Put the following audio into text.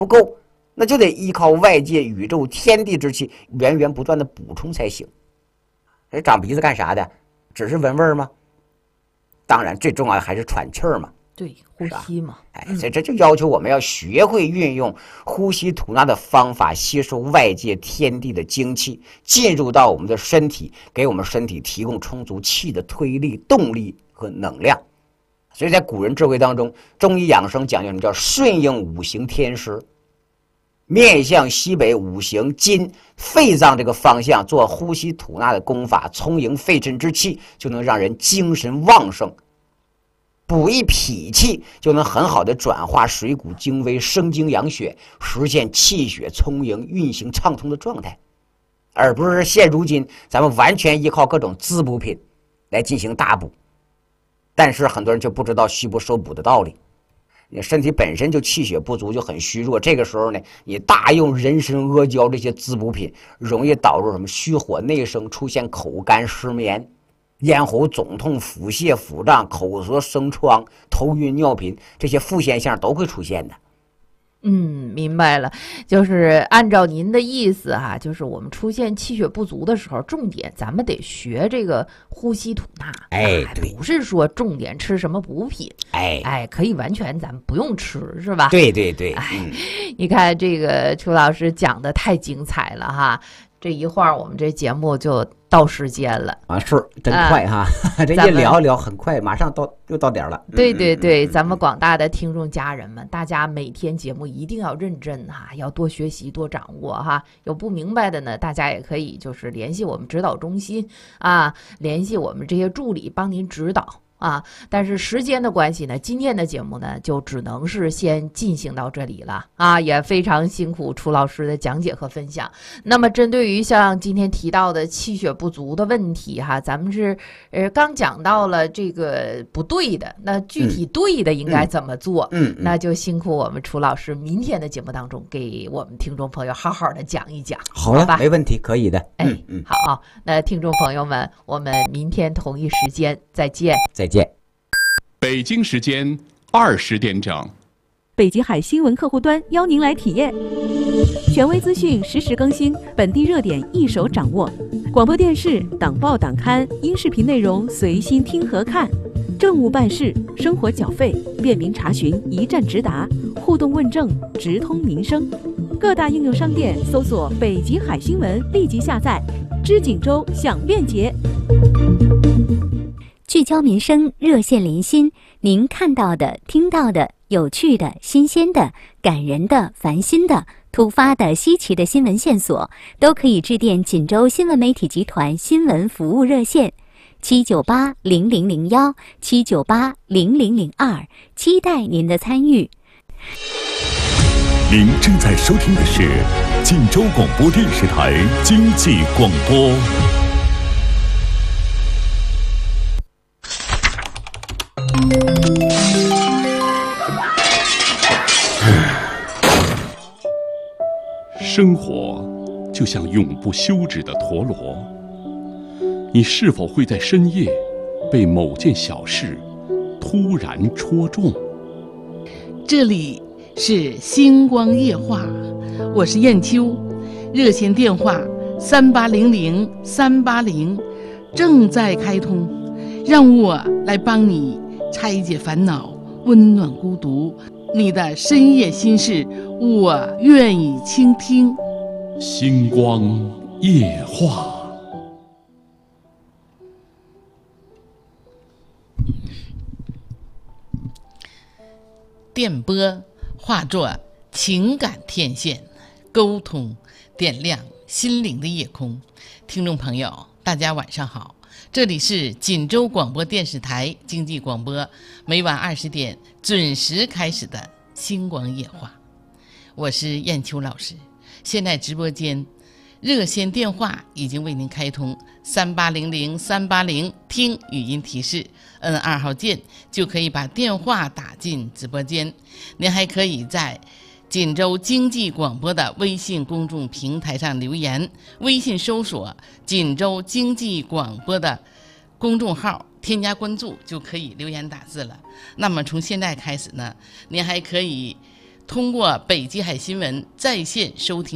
不够，那就得依靠外界宇宙天地之气源源不断的补充才行。长鼻子干啥的？只是闻味儿吗？当然最重要的还是喘气儿嘛。 对，呼吸嘛。 所以这就要求我们要学会运用呼吸吐纳的方法，吸收外界天地的精气，进入到我们的身体，给我们身体提供充足气的推力、动力和能量。所以在古人智慧当中，中医养生讲究什么叫顺应五行天时，面向西北五行金肺脏这个方向做呼吸吐纳的功法，充盈肺肾之气，就能让人精神旺盛，补益脾气，就能很好的转化水谷精微，生精养血，实现气血充盈、运行畅通的状态，而不是现如今咱们完全依靠各种滋补品来进行大补。但是很多人就不知道虚不受补的道理，你身体本身就气血不足，就很虚弱，这个时候呢，你大用人参、阿胶这些滋补品，容易导致什么虚火内生，出现口干失眠、咽喉肿痛、腹泻、腹胀、口舌生疮、头晕尿频，这些副现象都会出现的。 明白了，就是按照您的意思哈，就是我们出现气血不足的时候，重点咱们得学这个呼吸吐纳， 对， 不是说重点吃什么补品，可以完全咱们不用吃，是吧？ 对， 你看这个楚老师讲的太精彩了哈，这一会儿我们这节目就到时间了啊，是真快哈，这一聊聊很快，马上又到点了。 对，咱们广大的听众家人们，大家每天节目一定要认真哈，要多学习多掌握哈。有不明白的呢，大家也可以就是联系我们指导中心啊，联系我们这些助理帮您指导。但是时间的关系呢，今天的节目呢就只能是先进行到这里了啊，也非常辛苦楚老师的讲解和分享。那么针对于像今天提到的气血不足的问题哈，咱们是刚讲到了这个不对的，那具体对的应该怎么做？那就辛苦我们楚老师明天的节目当中给我们听众朋友好好的讲一讲。 好了，没问题，可以的。 好，那听众朋友们，我们明天同一时间再见。 北京时间20点整， 北极海新闻客户端邀您来体验，权威资讯实时更新，本地热点一手掌握，广播电视、党报党刊、音视频内容随心听和看，政务办事、生活缴费便民查询一站直达，互动问政直通民生。各大应用商店搜索北极海新闻，立即下载，知锦州享便捷。 聚焦民生，热线连心，您看到的、听到的、有趣的、新鲜的、感人的、烦心的、突发的、稀奇的新闻线索，都可以致电锦州新闻媒体集团新闻服务热线7980001 7980002，期待您的参与。 您正在收听的是锦州广播电视台经济广播。 生活就像永不休止的陀螺，你是否会在深夜被某件小事突然戳中？ 这里是星光夜话，我是燕秋，热线电话3800-380正在开通，让我来帮你拆解烦恼，温暖孤独，你的深夜心事，我愿意倾听。 星光夜话。 电波化作情感天线，沟通点亮心灵的夜空。听众朋友，大家晚上好，这里是锦州广播电视台经济广播，每晚20点准时开始的星光夜话，我是燕秋老师。现在直播间热线电话已经为您开通，3800-380听语音提示，摁2号键就可以把电话打进直播间。您还可以在锦州经济广播的微信公众平台上留言，微信搜索锦州经济广播的公众号，添加关注就可以留言打字了。那么从现在开始呢，您还可以通过北极海新闻在线收听。